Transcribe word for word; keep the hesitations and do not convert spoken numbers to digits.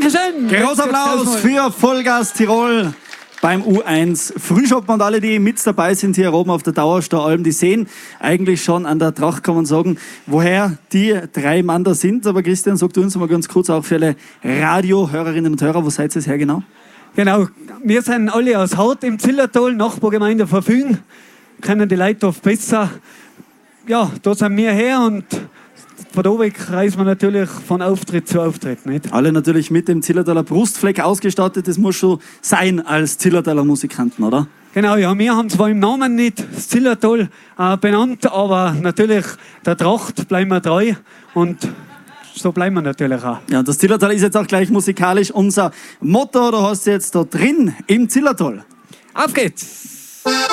Dankeschön. Großer Applaus für Vollgas Tirol beim U eins Frühschoppen und alle, die mit dabei sind hier oben auf der Dauerstaualm, die sehen eigentlich schon an der Tracht, kann man sagen, woher die drei Mann da sind. Aber Christian, sag du uns mal ganz kurz auch für alle Radiohörerinnen und Hörer, wo seid ihr her genau? Genau, wir sind alle aus Hart im Zillertal, Nachbargemeinde Verfügen, kennen die Leute oft besser. Ja, da sind wir her und von da weg reisen wir natürlich von Auftritt zu Auftritt. Nicht? Alle natürlich mit dem Zillertaler Brustfleck ausgestattet. Das muss schon sein als Zillertaler Musikanten, oder? Genau, ja, wir haben zwar im Namen nicht das Zillertal äh, benannt, aber natürlich der Tracht bleiben wir treu und so bleiben wir natürlich auch. Ja, das Zillertal ist jetzt auch gleich musikalisch unser Motto. Du hast jetzt da drin im Zillertal. Auf geht's!